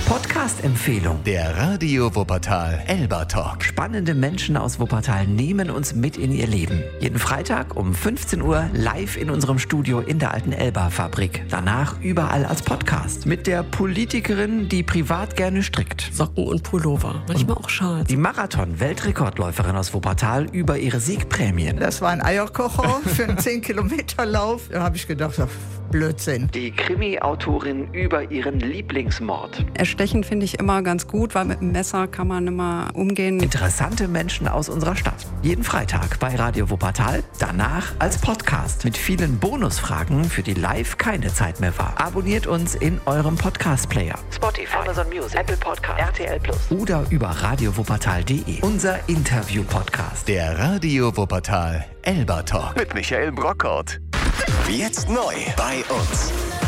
Podcast-Empfehlung. Der Radio Wuppertal Elba Talk. Spannende Menschen aus Wuppertal nehmen uns mit in ihr Leben. Jeden Freitag um 15 Uhr live in unserem Studio in der alten Elba-Fabrik. Danach überall als Podcast. Mit der Politikerin, die privat gerne strickt. Socken und Pullover, manchmal auch Schals. Die Marathon-Weltrekordläuferin aus Wuppertal über ihre Siegprämien. Das war ein Eierkocher für einen 10-Kilometer-Lauf. Da habe ich gedacht, Blödsinn. Die Krimi-Autorin über ihren Lieblingsmord. Erstechen finde ich immer ganz gut, weil mit dem Messer kann man immer umgehen. Interessante Menschen aus unserer Stadt. Jeden Freitag bei Radio Wuppertal, danach als Podcast. Mit vielen Bonusfragen, für die live keine Zeit mehr war. Abonniert uns in eurem Podcast-Player. Spotify, Amazon Music, Apple Podcast, RTL Plus oder über radiowuppertal.de. Unser Interview-Podcast. Der Radio Wuppertal Elba Talk. Mit Michael Brockhaut. Jetzt neu bei uns.